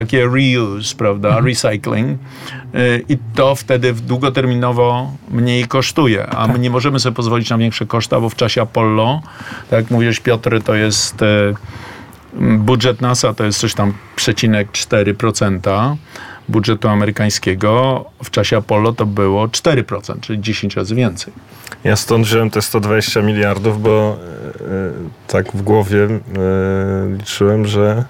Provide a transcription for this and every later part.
takie reuse, prawda, recycling i to wtedy długoterminowo mniej kosztuje, a my nie możemy sobie pozwolić na większe koszta, bo w czasie Apollo, tak jak mówisz, Piotr, to jest budżet NASA to jest coś tam 0,4% budżetu amerykańskiego, w czasie Apollo to było 4%, czyli 10 razy więcej. Ja stąd wziąłem te 120 miliardów, bo tak w głowie liczyłem, że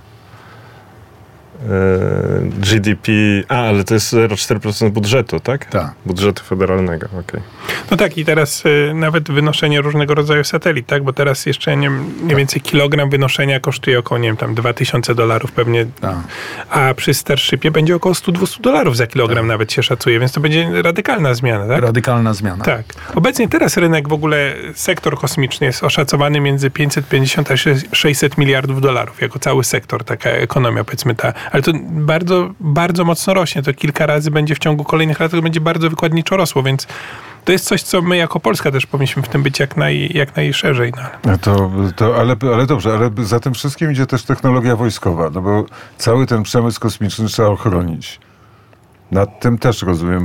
GDP, ale to jest 0,4% budżetu, tak? Tak. Budżetu federalnego, okej. No tak, i teraz nawet wynoszenie różnego rodzaju satelit, tak? Bo teraz jeszcze mniej więcej kilogram wynoszenia kosztuje około, nie wiem, tam $2000 pewnie, a przy Starshipie będzie około $100-200 za kilogram nawet się szacuje, więc to będzie radykalna zmiana, tak? Radykalna zmiana. Tak. Obecnie teraz rynek w ogóle, sektor kosmiczny jest oszacowany między 550 a 600 miliardów dolarów, jako cały sektor, taka ekonomia, powiedzmy ta. Ale to bardzo, bardzo mocno rośnie. To kilka razy będzie w ciągu kolejnych lat, to będzie bardzo wykładniczo rosło, więc to jest coś, co my jako Polska też powinniśmy w tym być jak najszerzej. No. Ale dobrze, ale za tym wszystkim idzie też technologia wojskowa, no bo cały ten przemysł kosmiczny trzeba ochronić. Nad tym też, rozumiem,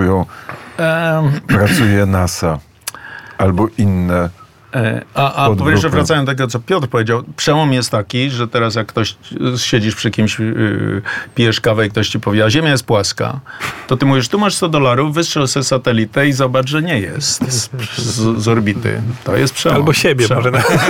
pracuje NASA albo inne. A jeszcze wracając do tego, co Piotr powiedział, przełom jest taki, że teraz jak ktoś siedzisz przy kimś, pijesz kawę i ktoś ci powie, a Ziemia jest płaska, to ty mówisz, tu masz $100, wystrzel sobie satelitę i zobacz, że nie jest z orbity. To jest przełom. Albo siebie może.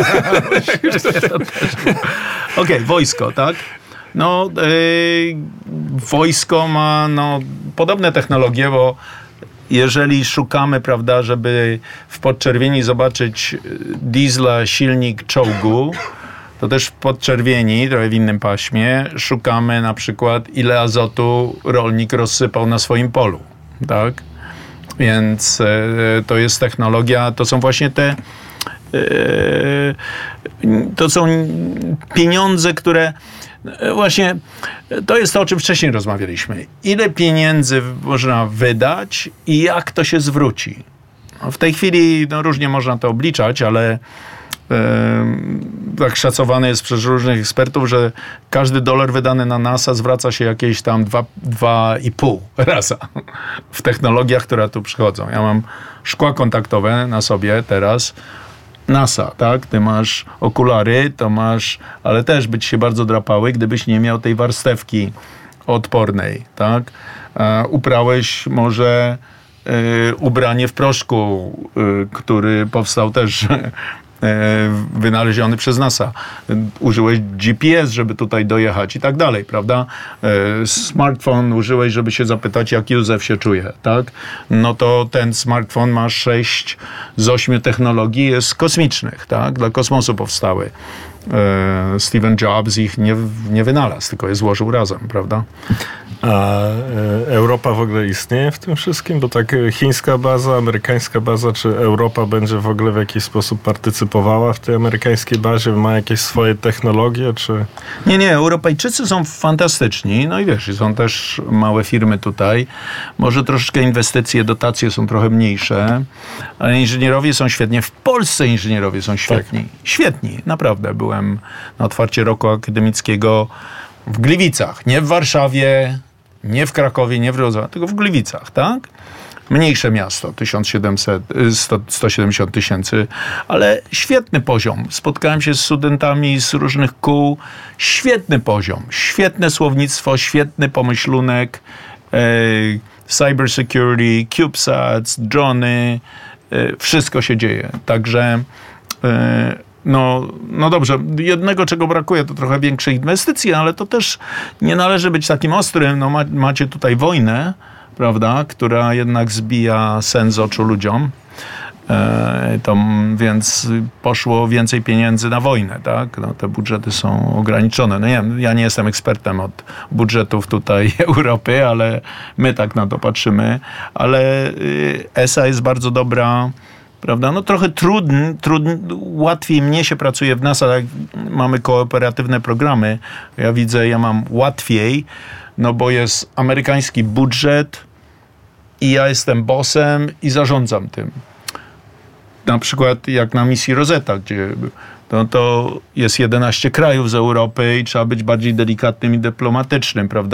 Okej, wojsko, tak? No, wojsko ma podobne technologie, bo jeżeli szukamy, prawda, żeby w podczerwieni zobaczyć diesla, silnik czołgu, to też w podczerwieni, trochę w innym paśmie, szukamy na przykład, ile azotu rolnik rozsypał na swoim polu, tak? Więc to jest technologia, to są właśnie to są pieniądze, które właśnie, to jest to, o czym wcześniej rozmawialiśmy. Ile pieniędzy można wydać i jak to się zwróci? W tej chwili różnie można to obliczać, ale tak szacowane jest przez różnych ekspertów, że każdy dolar wydany na NASA zwraca się jakieś tam 2,5 raza w technologiach, które tu przychodzą. Ja mam szkła kontaktowe na sobie teraz, NASA, tak? Ty masz okulary, to masz, ale też by ci się bardzo drapały, gdybyś nie miał tej warstewki odpornej, tak? Uprałeś może ubranie w proszku, który powstał też wynaleziony przez NASA. Użyłeś GPS, żeby tutaj dojechać i tak dalej, prawda? Smartfon użyłeś, żeby się zapytać, jak Józef się czuje, tak? No to ten smartfon ma 6 z 8 technologii jest kosmicznych, tak? Dla kosmosu powstały. Steve Jobs ich nie wynalazł, tylko je złożył razem, prawda? A Europa w ogóle istnieje w tym wszystkim? Bo tak chińska baza, amerykańska baza, czy Europa będzie w ogóle w jakiś sposób partycypowała w tej amerykańskiej bazie? Ma jakieś swoje technologie, czy... Nie, Europejczycy są fantastyczni, no i wiesz, są też małe firmy tutaj. Może troszeczkę inwestycje, dotacje są trochę mniejsze, ale inżynierowie są świetnie. W Polsce inżynierowie są świetni. Tak. Świetni, naprawdę. Byłem na otwarcie roku akademickiego w Gliwicach, nie w Warszawie, nie w Krakowie, nie w Wrocławiu, tylko w Gliwicach, tak? Mniejsze miasto, 170 tysięcy, ale świetny poziom. Spotkałem się z studentami z różnych kół. Świetny poziom, świetne słownictwo, świetny pomyślunek, cyber security, CubeSats, drony, wszystko się dzieje. Także no dobrze, jednego czego brakuje to trochę większej inwestycji, ale to też nie należy być takim ostrym. No macie tutaj wojnę, prawda, która jednak zbija sen z oczu ludziom. Więc poszło więcej pieniędzy na wojnę, tak? No, te budżety są ograniczone. No ja nie jestem ekspertem od budżetów tutaj Europy, ale my tak na to patrzymy. Ale ESA jest bardzo dobra, prawda? No trochę łatwiej mnie się pracuje w NASA, jak mamy kooperatywne programy. Ja mam łatwiej, no bo jest amerykański budżet i ja jestem bossem i zarządzam tym. Na przykład jak na misji Rosetta, gdzie To jest 11 krajów z Europy i trzeba być bardziej delikatnym i dyplomatycznym, prawda?